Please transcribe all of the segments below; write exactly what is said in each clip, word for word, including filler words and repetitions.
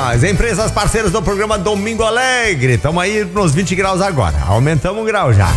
nós, empresas parceiras do programa Domingo Alegre. Estamos aí nos vinte graus agora. Aumentamos um grau já.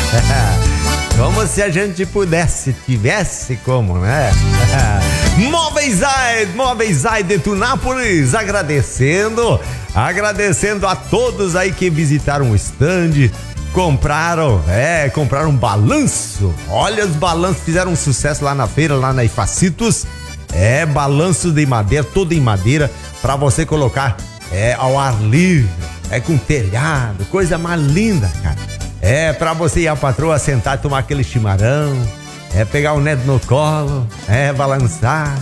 Como se a gente pudesse, tivesse como, né? Móveis Zaid, Móveis Zaid de Tunápolis, agradecendo, agradecendo a todos aí que visitaram o stand, compraram, é, compraram um balanço. Olha, os balanços fizeram um sucesso lá na feira, lá na Ifacitos. É, balanço de madeira, todo em madeira, pra você colocar, é, ao ar livre, é, com telhado, coisa mais linda, cara. É, pra você e a patroa sentar e tomar aquele chimarrão, é, pegar o neto no colo, é, balançar.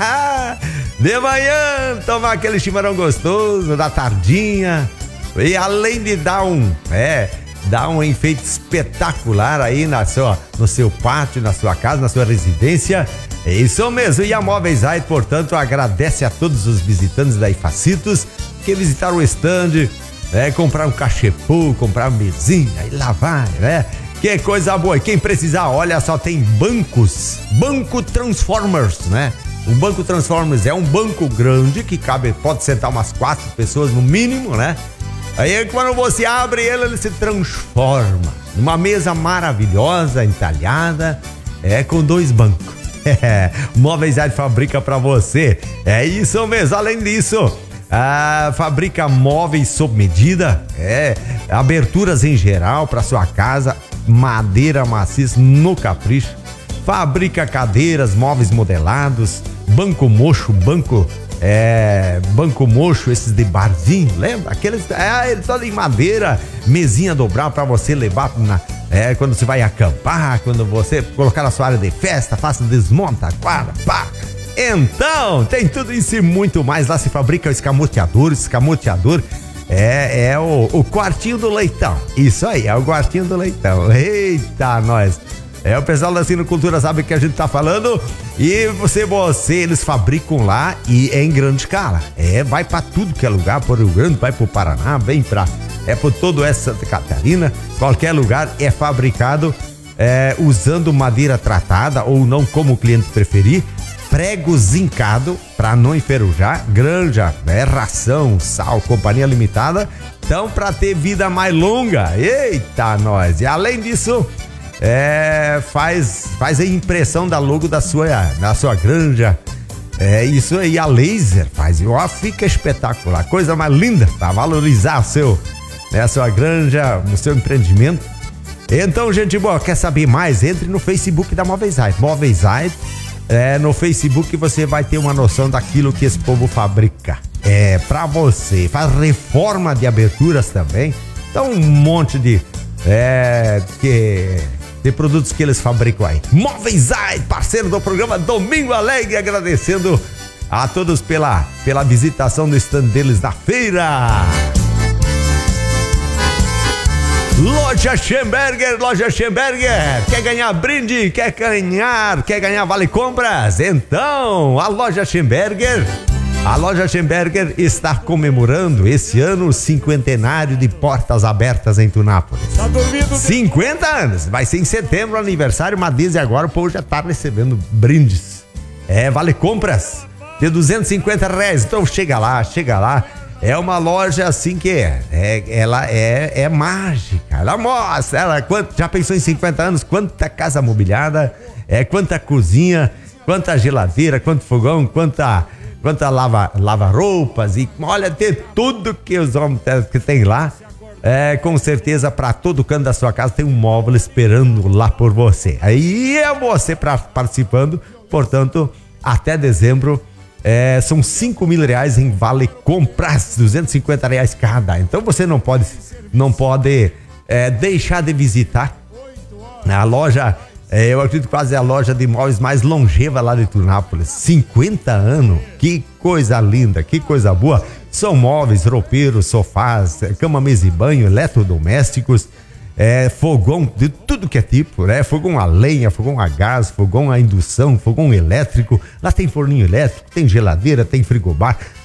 De manhã, tomar aquele chimarrão gostoso, da tardinha, e além de dar um, é, dar um enfeite espetacular aí na sua, no seu pátio, na sua casa, na sua residência. É isso mesmo, e a Móveis Zaid, portanto, agradece a todos os visitantes da Ifacitos que visitaram o stand, né, comprar um cachepô, comprar uma mesinha, e lá vai, né? Que coisa boa, e quem precisar, olha só, tem bancos, Banco Transformers, né? O Banco Transformers é um banco grande que cabe, pode sentar umas quatro pessoas no mínimo, né? Aí quando você abre ele, ele se transforma numa mesa maravilhosa, entalhada, é, com dois bancos. É, Móveis Zaid fabrica pra você. É isso mesmo. Além disso, ah, fabrica móveis sob medida, é, aberturas em geral para sua casa, madeira maciça no capricho. Fabrica cadeiras, móveis modelados, banco mocho, banco é, banco mocho, esses de barzinho, lembra? Aqueles, é, eles só em madeira, mesinha dobrar para você levar na É, quando você vai acampar, quando você colocar na sua área de festa, faça, desmonta, guarda, pá. Então, tem tudo isso e muito mais. Lá se fabrica o escamoteador, escamoteador é, é o, o quartinho do leitão. Isso aí, é o quartinho do leitão. Eita, nós. É, o pessoal da Sinocultura sabe o que a gente tá falando. E você, você, eles fabricam lá e é em grande escala. É, vai pra tudo que é lugar, pro Rio Grande, vai pro Paraná, vem pra... É por todo essa Santa Catarina, qualquer lugar é fabricado é, usando madeira tratada ou não, como o cliente preferir, prego zincado para não enferrujar, granja, é, ração, sal, companhia limitada, então para ter vida mais longa. Eita, nós! E além disso, é, faz, faz a impressão da logo da sua, da sua granja. É isso aí, a laser faz, ó, fica espetacular, coisa mais linda para valorizar o seu, né, a sua granja, o seu empreendimento. Então, gente boa, quer saber mais? Entre no Facebook da Móveis Zaid. Móveis Zaid, é, no Facebook você vai ter uma noção daquilo que esse povo fabrica. É, pra você, faz reforma de aberturas também. Então, um monte de, é, que, de produtos que eles fabricam aí. Móveis Zaid, parceiro do programa Domingo Alegre, agradecendo a todos pela, pela visitação do stand deles na feira. Loja Schemberger, Loja Schemberger, quer ganhar brinde, quer ganhar, quer ganhar vale compras? Então, a Loja Schemberger, a Loja Schemberger está comemorando esse ano o cinquentenário de portas abertas em Tunápolis. Tá dormindo? cinquenta anos, vai ser em setembro, aniversário, mas desde agora o povo já tá recebendo brindes. É, vale compras de duzentos e cinquenta reais, então chega lá, chega lá. É uma loja assim que é, é ela é, é mágica, ela mostra, ela, quanto, já pensou em cinquenta anos, quanta casa mobiliada, é, quanta cozinha, quanta geladeira, quanto fogão, quanta, quanta lava, lava-roupas e olha, tem tudo que os homens que tem lá, é, com certeza para todo canto da sua casa tem um móvel esperando lá por você. Aí é você pra, participando, portanto, até dezembro, É, são cinco mil reais em vale compras, duzentos e cinquenta reais cada. Então você não pode, não pode é, deixar de visitar a loja. É, eu acredito que quase é a loja de imóveis mais longeva lá de Tunápolis. cinquenta anos, que coisa linda, que coisa boa. São móveis, roupeiros, sofás, cama, mesa e banho, eletrodomésticos. É, fogão de tudo que é tipo, né? Fogão a lenha, fogão a gás, fogão a indução, fogão elétrico. Lá tem forninho elétrico, tem geladeira, tem frigobar,